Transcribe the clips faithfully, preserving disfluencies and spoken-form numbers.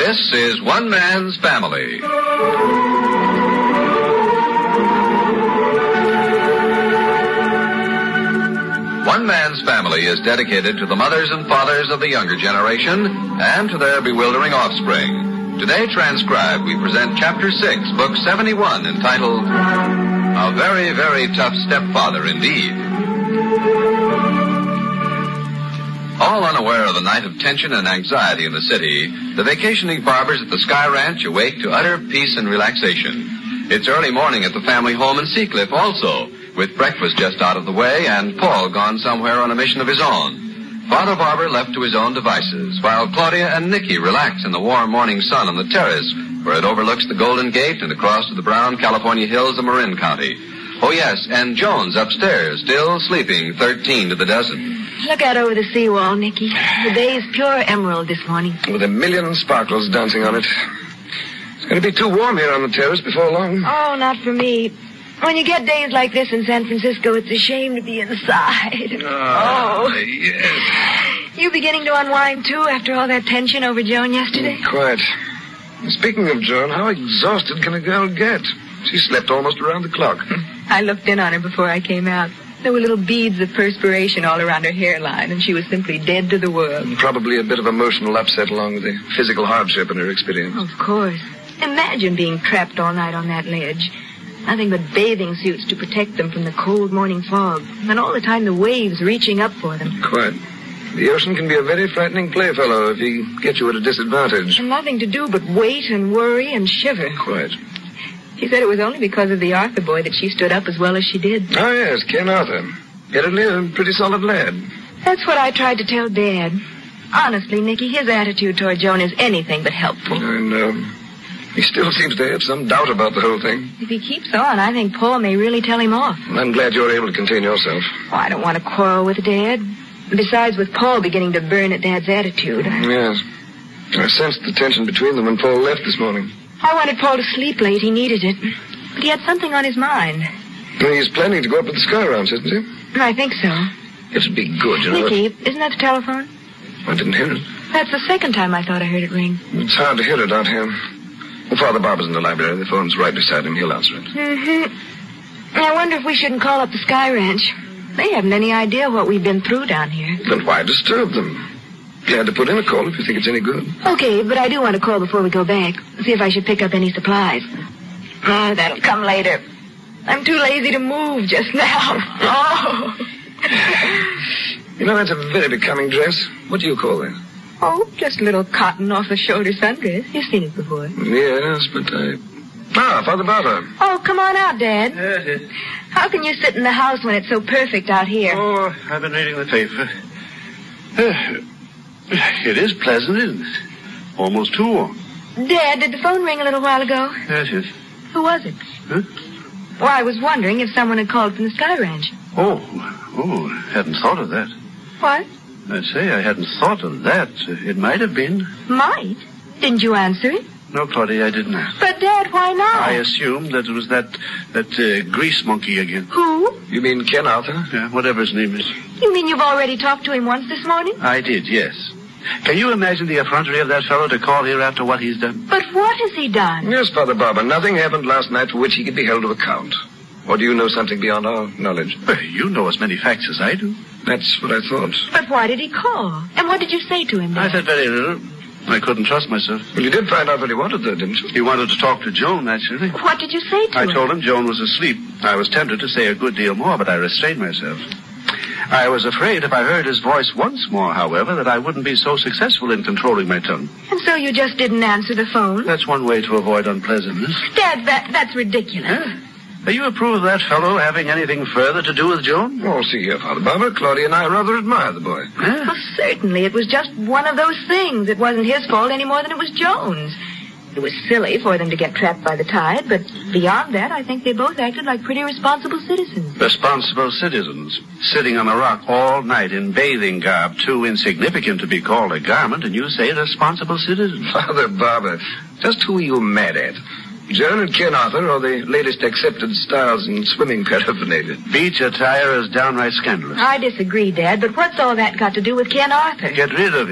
This is One Man's Family. One Man's Family is dedicated to the mothers and fathers of the younger generation and to their bewildering offspring. Today, transcribed, we present Chapter six, Book seventy-one, entitled, A Very, Very Tough Stepfather Indeed. All unaware of the night of tension and anxiety in the city, the vacationing barbers at the Sky Ranch awake to utter peace and relaxation. It's early morning at the family home in Seacliff also, with breakfast just out of the way and Paul gone somewhere on a mission of his own. Father Barber left to his own devices, while Claudia and Nicky relax in the warm morning sun on the terrace, where it overlooks the Golden Gate and across to the brown California hills of Marin County. Oh, yes, and Jones upstairs, still sleeping, thirteen to the dozen. Look out over the seawall, Nicky. The day is pure emerald this morning. With a million sparkles dancing on it. It's going to be too warm here on the terrace before long. Oh, not for me. When you get days like this in San Francisco, it's a shame to be inside. Oh, oh. Yes. You beginning to unwind, too, after all that tension over Joan yesterday? Mm, quite. Speaking of Joan, how exhausted can a girl get? She slept almost around the clock. I looked in on her before I came out. There were little beads of perspiration all around her hairline, and she was simply dead to the world. Probably a bit of emotional upset along with the physical hardship in her experience. Of course. Imagine being trapped all night on that ledge. Nothing but bathing suits to protect them from the cold morning fog, and all the time the waves reaching up for them. Quite. The ocean can be a very frightening playfellow if he gets you at a disadvantage. And nothing to do but wait and worry and shiver. Quite. She said it was only because of the Arthur boy that she stood up as well as she did. Oh, yes, Ken Arthur. Evidently a pretty solid lad. That's what I tried to tell Dad. Honestly, Nicky, his attitude toward Joan is anything but helpful. I know. He still seems to have some doubt about the whole thing. If he keeps on, I think Paul may really tell him off. I'm glad you're able to contain yourself. Oh, I don't want to quarrel with Dad. Besides, with Paul beginning to burn at Dad's attitude. Yes. I sensed the tension between them when Paul left this morning. I wanted Paul to sleep late. He needed it. But he had something on his mind. Well, he's planning to go up with the Sky Ranch, isn't he? I think so. It would be good, you know. Nicky, isn't that the telephone? I didn't hear it. That's the second time I thought I heard it ring. It's hard to hear it out here. Well, Father Barber's in the library. The phone's right beside him. He'll answer it. Mm-hmm. I wonder if we shouldn't call up the Sky Ranch. They haven't any idea what we've been through down here. Then why disturb them? Glad to put in a call if you think it's any good. Okay, but I do want to call before we go back. See if I should pick up any supplies. Oh, that'll come later. I'm too lazy to move just now. Oh. You know, that's a very becoming dress. What do you call that? Oh, just a little cotton off-the-shoulder sundress. You've seen it before. Yes, but I... Ah, Father Barber. Oh, come on out, Dad. Yes, yes. How can you sit in the house when it's so perfect out here? Oh, I've been reading the paper. Uh, it is pleasant, isn't it? Almost too warm. Dad, did the phone ring a little while ago? Yes, yes. Who was it? Huh? Well, I was wondering if someone had called from the Sky Ranch. Oh, oh, hadn't thought of that. What? I say, I hadn't thought of that. It might have been. Might? Didn't you answer it? No, Claudia, I didn't. But, Dad, why not? I assumed that it was that that uh, grease monkey again. Who? You mean Ken Arthur? Yeah, whatever his name is. You mean you've already talked to him once this morning? I did, yes. Can you imagine the effrontery of that fellow to call here after what he's done? But what has he done? Yes, Father Barber. Nothing happened last night for which he could be held to account. Or do you know something beyond our knowledge? Well, you know as many facts as I do. That's what I thought. But why did he call? And what did you say to him, Dad? I said very little. I couldn't trust myself. Well, you did find out what he wanted, though, didn't you? He wanted to talk to Joan, naturally. What did you say to I him? I told him Joan was asleep. I was tempted to say a good deal more, but I restrained myself. I was afraid if I heard his voice once more, however, that I wouldn't be so successful in controlling my tongue. And so you just didn't answer the phone? That's one way to avoid unpleasantness. Dad, that, that's ridiculous. Huh? Do you approve of that fellow having anything further to do with Joan? Oh, see here, Father Barber. Claudia and I rather admire the boy. Huh? Well, certainly. It was just one of those things. It wasn't his fault any more than it was Joan's. It was silly for them to get trapped by the tide, but beyond that, I think they both acted like pretty responsible citizens. Responsible citizens, sitting on a rock all night in bathing garb, too insignificant to be called a garment, and you say responsible citizens. Father Barber, just who are you mad at? Joan and Ken Arthur are the latest accepted styles in swimming paraphernalia. Beach attire is downright scandalous. I disagree, Dad, but what's all that got to do with Ken Arthur? Get rid of him.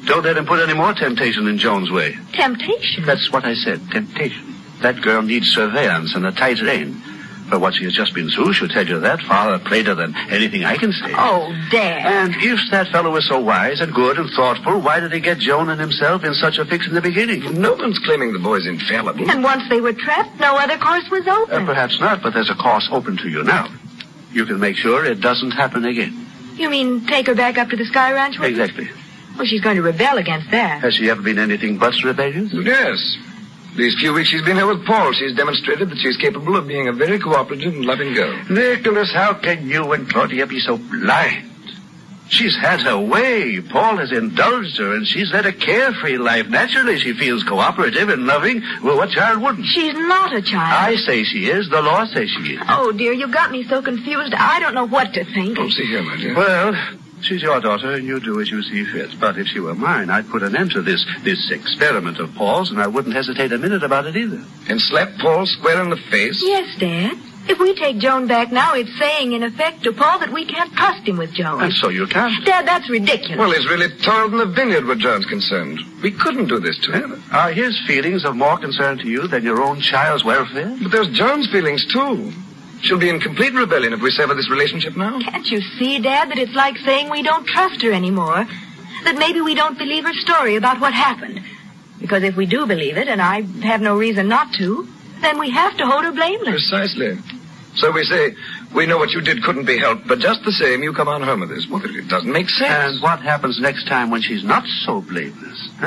Don't let him put any more temptation in Joan's way. Temptation? That's what I said, temptation. That girl needs surveillance and a tight rein. But what she has just been through should tell you that far plainer than anything I can say. Oh, Dad. And if that fellow was so wise and good and thoughtful, why did he get Joan and himself in such a fix in the beginning? No one's claiming the boy's infallible. And once they were trapped, no other course was open. Uh, perhaps not, but there's a course open to you now. You can make sure it doesn't happen again. You mean take her back up to the Sky Ranch with Exactly. us? Well, she's going to rebel against that. Has she ever been anything but rebellious? Yes. These few weeks she's been here with Paul, she's demonstrated that she's capable of being a very cooperative and loving girl. Nicholas, how can you and Claudia be so blind? She's had her way. Paul has indulged her, and she's led a carefree life. Naturally, she feels cooperative and loving. Well, what child wouldn't? She's not a child. I say she is. The law says she is. Oh, dear, you got me so confused. I don't know what to think. Oh, see here, my dear. Well, she's your daughter, and you do as you see fit. But if she were mine, I'd put an end to this this experiment of Paul's, and I wouldn't hesitate a minute about it either. And slap Paul square in the face? Yes, Dad. If we take Joan back now, it's saying, in effect, to Paul that we can't trust him with Joan. And so you can't. Dad, that's ridiculous. Well, he's really toiled in the vineyard where Joan's concerned. We couldn't do this to him. Are his feelings of more concern to you than your own child's welfare? But there's Joan's feelings, too. She'll be in complete rebellion if we sever this relationship now. Can't you see, Dad, that it's like saying we don't trust her anymore? That maybe we don't believe her story about what happened. Because if we do believe it, and I have no reason not to, then we have to hold her blameless. Precisely. So we say, we know what you did couldn't be helped, but just the same, you come on home with this. Well, it doesn't make sense. And what happens next time when she's not so blameless, huh?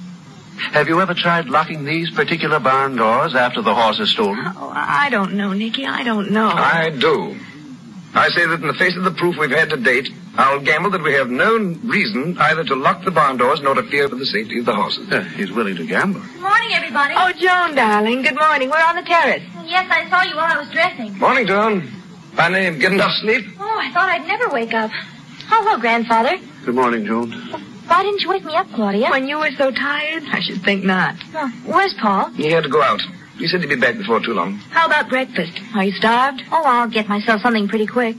Have you ever tried locking these particular barn doors after the horse is stolen? Oh, I don't know, Nicky. I don't know. I do. I say that in the face of the proof we've had to date, I'll gamble that we have no reason either to lock the barn doors nor to fear for the safety of the horses. Uh, he's willing to gamble. Good morning, everybody. Oh, Joan, darling. Good morning. We're on the terrace. Yes, I saw you while I was dressing. Morning, Joan. Finally, get enough sleep? Oh, I thought I'd never wake up. Hello, Grandfather. Good morning, Joan. Why didn't you wake me up, Claudia? When you were so tired? I should think not. Oh, where's Paul? He had to go out. He said he'd be back before too long. How about breakfast? Are you starved? Oh, I'll get myself something pretty quick.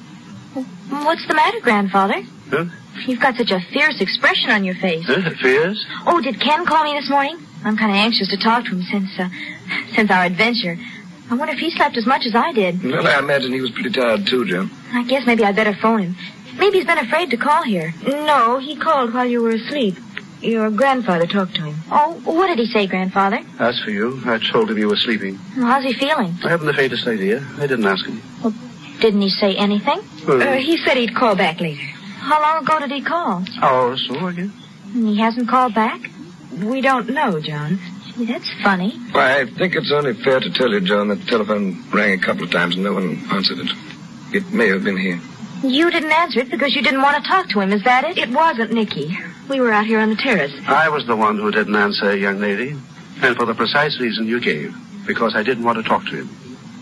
What's the matter, Grandfather? Huh? You've got such a fierce expression on your face. Huh? Fears? Oh, did Ken call me this morning? I'm kind of anxious to talk to him since, uh, since our adventure. I wonder if he slept as much as I did. Well, I imagine he was pretty tired, too, Joan. I guess maybe I'd better phone him. Maybe he's been afraid to call here. No, he called while you were asleep. Your grandfather talked to him. Oh, what did he say, Grandfather? As for you, I told him you were sleeping. Well, how's he feeling? I haven't the faintest idea. I didn't ask him. Well, didn't he say anything? Well, Uh, he said he'd call back later. How long ago did he call? hour or so, I guess. And he hasn't called back? We don't know, John. Gee, that's funny. I think it's only fair to tell you, Joan, that the telephone rang a couple of times and no one answered it. It may have been he. You didn't answer it because you didn't want to talk to him, is that it? It wasn't Nicky. We were out here on the terrace. I was the one who didn't answer, young lady. And for the precise reason you gave. Because I didn't want to talk to him.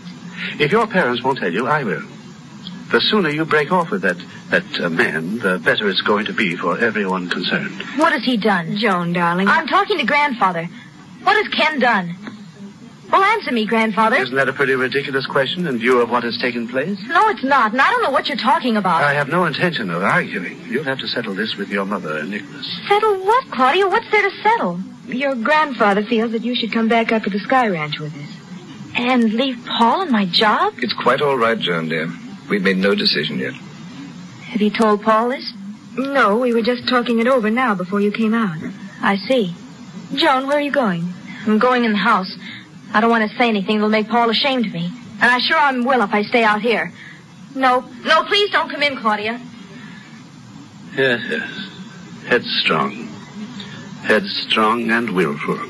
If your parents won't tell you, I will. The sooner you break off with that, that uh, man, the better it's going to be for everyone concerned. What has he done? Joan, darling. I'm talking to Grandfather. What has Ken done? Well, answer me, Grandfather. Isn't that a pretty ridiculous question in view of what has taken place? No, it's not, and I don't know what you're talking about. I have no intention of arguing. You'll have to settle this with your mother and Nicholas. Settle what, Claudia? What's there to settle? Your grandfather feels that you should come back up to the Sky Ranch with us. And leave Paul and my job? It's quite all right, Joan, dear. We've made no decision yet. Have you told Paul this? No, we were just talking it over now before you came out. I see. Joan, where are you going? I'm going in the house. I don't want to say anything that'll make Paul ashamed of me. And I sure I'm will if I stay out here. No, no, please don't come in, Claudia. Yes, yes. Headstrong. Headstrong and willful.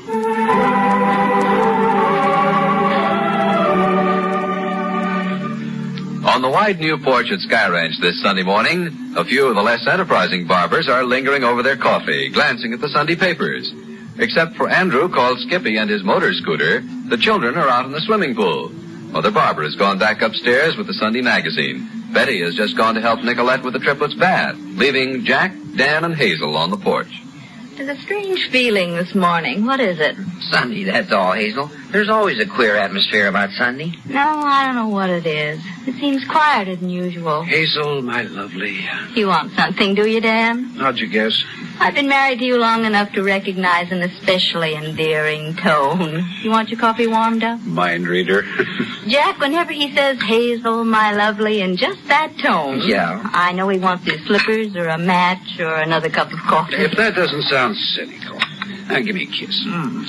On the wide new porch at Sky Ranch this Sunday morning, a few of the less enterprising barbers are lingering over their coffee, glancing at the Sunday papers. Except for Andrew, called Skippy, and his motor scooter, the children are out in the swimming pool. Mother Barbara has gone back upstairs with the Sunday magazine. Betty has just gone to help Nicolette with the triplets' bath, leaving Jack, Dan, and Hazel on the porch. There's a strange feeling this morning. What is it? Sunday, that's all, Hazel. There's always a queer atmosphere about Sunday. No, I don't know what it is. It seems quieter than usual. Hazel, my lovely. You want something, do you, Dan? How'd you guess? I've been married to you long enough to recognize an especially endearing tone. You want your coffee warmed up? Mind reader. Jack, whenever he says, Hazel, my lovely, in just that tone, Yeah. I know he wants his slippers or a match or another cup of coffee. If that doesn't sound cynical, now give me a kiss.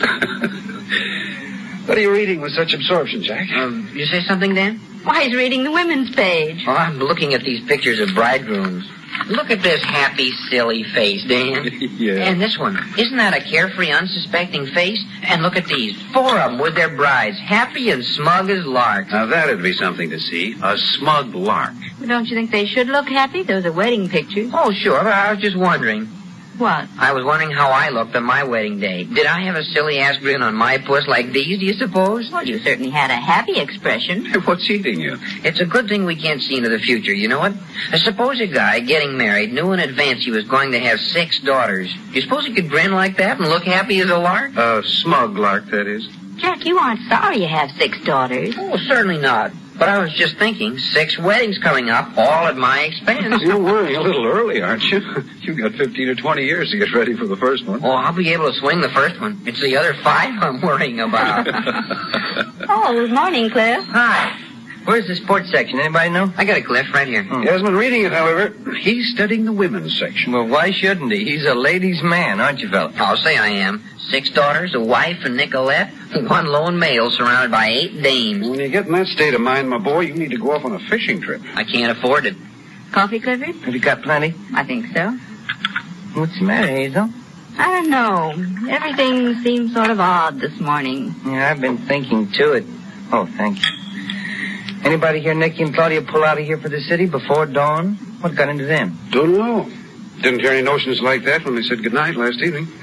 What are you reading with such absorption, Jack? Um, you say something, Dan? Why, he's reading the women's page. Oh, I'm looking at these pictures of bridegrooms. Look at this happy, silly face, Dan. Yeah. And this one. Isn't that a carefree, unsuspecting face? And look at these. Four of them with their brides. Happy and smug as larks. Now, that'd be something to see. A smug lark. Well, don't you think they should look happy? Those are wedding pictures. Oh, sure, but I was just wondering. What? I was wondering how I looked on my wedding day. Did I have a silly-ass grin on my puss like these, do you suppose? Well, you certainly had a happy expression. What's eating you? It's a good thing we can't see into the future, you know what? Uh, suppose a guy getting married knew in advance he was going to have six daughters. Do you suppose he could grin like that and look happy as a lark? A smug lark, that is. Jack, you aren't sorry you have six daughters. Oh, certainly not. But I was just thinking, six weddings coming up, all at my expense. You're worrying a little early, aren't you? You've got fifteen or twenty years to get ready for the first one. Oh, I'll be able to swing the first one. It's the other five I'm worrying about. Oh, good morning, Cliff. Hi. Where's the sports section? Anybody know? I got a Cliff right here. Hmm. He hasn't been reading it, however. He's studying the women's section. Well, why shouldn't he? He's a ladies' man, aren't you, fella? I'll say I am. Six daughters, a wife, and Nicolette. One lone male surrounded by eight dames. When you get in that state of mind, my boy, you need to go off on a fishing trip. I can't afford it. Coffee, Clifford? Have you got plenty? I think so. What's the matter, Hazel? I don't know. Everything seems sort of odd this morning. Yeah, I've been thinking, too. It. Oh, thank you. Anybody hear Nicky and Claudia pull out of here for the city before dawn? What got into them? Don't know. Didn't hear any notions like that when they said goodnight last evening.